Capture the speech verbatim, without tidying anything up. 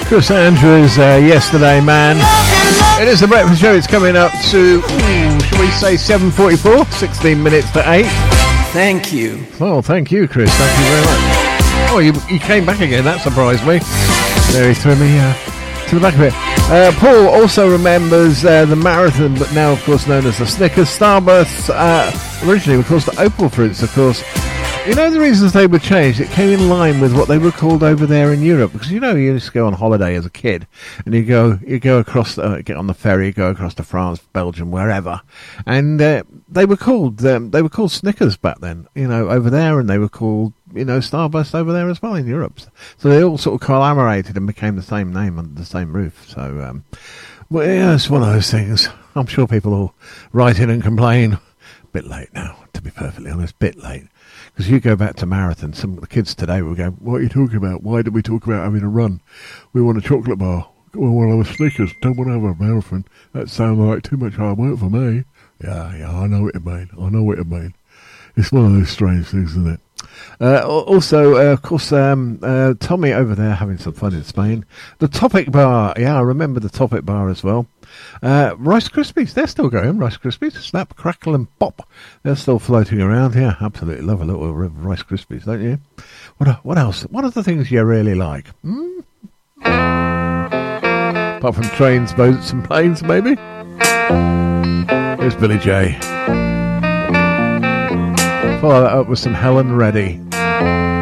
Chris Andrews, uh, Yesterday Man. It is the breakfast show. It's coming up to, ooh, shall we say seven forty-four? sixteen minutes to eight. Thank you. Oh, thank you, Chris. Thank you very much. Oh, you, you came back again. That surprised me. There, he threw me uh, to the back of it. Uh, Paul also remembers uh, the marathon, but now, of course, known as the Snickers. Starburst, uh, originally, of course, the Opal Fruits, of course. You know the reasons they were changed? It came in line with what they were called over there in Europe. Because, you know, you used to go on holiday as a kid, and you go you go across, uh, get on the ferry, go across to France, Belgium, wherever, and uh, they were called um, they were called Snickers back then. You know, over there, and they were called, you know, Starburst over there as well in Europe. So they all sort of collaborated and became the same name under the same roof. So, um, well, yeah, it's one of those things. I'm sure people will write in and complain. Bit late now, to be perfectly honest. Bit late. Because you go back to marathon, some of the kids today will go, what are you talking about? Why did we talk about having a run? We want a chocolate bar. We want to have a Snickers. Don't want to have a marathon. That sounds like too much hard work for me. Yeah, yeah, I know what you mean. I know what you mean. It's one of those strange things, isn't it? Uh, also, uh, of course, um, uh, Tommy over there having some fun in Spain. The Topic Bar. Yeah, I remember the Topic Bar as well. Uh, Rice Krispies, they're still going. Rice Krispies, Snap, Crackle and Pop. They're still floating around. Yeah, absolutely love a little Rice Krispies, don't you? What what else? What are the things you really like? Hmm? Apart from trains, boats and planes, maybe? Here's Billy J. Follow that up with some Helen Reddy.